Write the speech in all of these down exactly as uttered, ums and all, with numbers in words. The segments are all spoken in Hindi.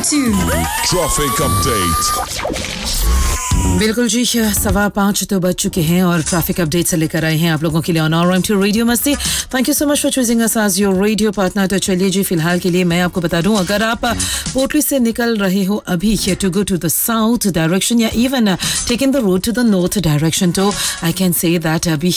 Traffic update. बिल्कुल जी, सवा पाँच तो बज चुके हैं और ट्रैफिक अपडेट से लेकर आए हैं आप लोगों के लिए on our aim to radio मस्ती. Thank you so much for choosing us as your radio partner. तो चलिए जी, फिलहाल के लिए मैं आपको बता दूं, अगर आप पोर्टली से निकल रहे हो अभी to go to the south direction या even taking the road to the north direction, तो आई कैन से दैट अभी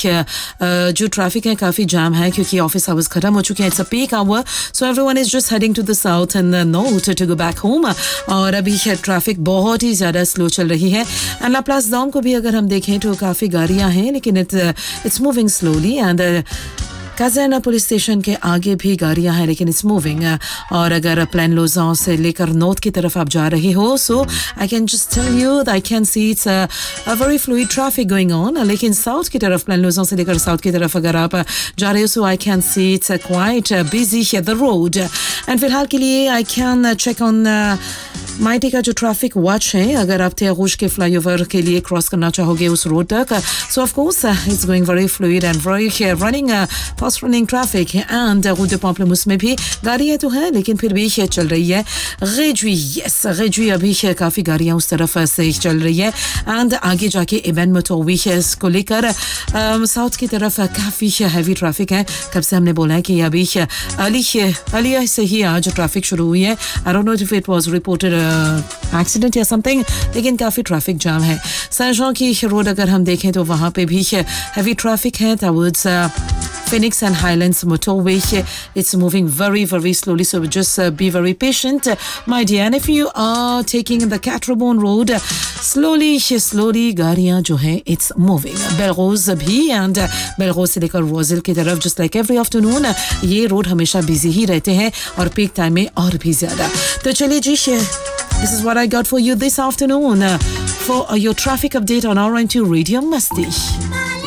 जो ट्रैफिक है काफ़ी जाम है क्योंकि ऑफिस आवर्स खत्म हो चुके हैं. It's a peak hour, so everyone is just heading to the south and north to go back home. और अभी ट्रैफिक बहुत ही ज़्यादा स्लो चल रही है. एंड लाप्लास डाउन को भी अगर हम देखें तो काफ़ी गाड़ियां हैं, लेकिन it's it's moving slowly. And काज़ाना police station के आगे भी गाड़ियां हैं, लेकिन इट्स मूविंग. और अगर प्लान लोजाओं से लेकर नॉर्थ की तरफ आप जा रहे हो, सो I can just tell you I can see it's a very fluid traffic going on. लेकिन साउथ की तरफ, प्लान लोजाओं से लेकर साउथ की तरफ अगर आप जा रहे हो, सो I can see it's quite busy है द रोड. एंड फिलहाल के लिए I can check on mighty का जो ट्रैफिक वॉच है, अगर आप त्यागूश के फ्लाईओवर के लिए क्रॉस करना चाहोगे उस रोड तक, सो of course it's going very fluid and very running fast running traffic. And road Pamplemousses में भी गाड़ियाँ तो हैं, लेकिन फिर भी चल रही है रेजुई. यस, रेजुई अभी काफ़ी गाड़ियाँ उस तरफ से चल रही है. एंड आगे जाके इबन मोटोवी को लेकर साउथ की तरफ काफ़ी हैवी ट्रैफिक है. कब से हमने बोला है कि अभी अली अली से ही आज ट्रैफिक शुरू हुई है. I don't know if it was reported accident या समथिंग, लेकिन काफ़ी ट्रैफिक जाम है. सैन की रोड अगर हम देखें तो वहाँ पे भी हैवी ट्रैफिक है. Towards Phoenix and Highlands motorway, it's moving very very slowly, so just uh, be very patient, my dear. And if you are taking the Catrabon road, slowly slowly गाड़ियाँ जो है it's moving. बेलरोज भी and बेलरोज से लेकर रोजिल की तरफ just like every afternoon ये रोड हमेशा बिजी ही रहते हैं और पीक टाइम में और भी ज़्यादा. तो चलिए जी, this is what I got for you this afternoon uh, for uh, your traffic update on R N two Radio Masti.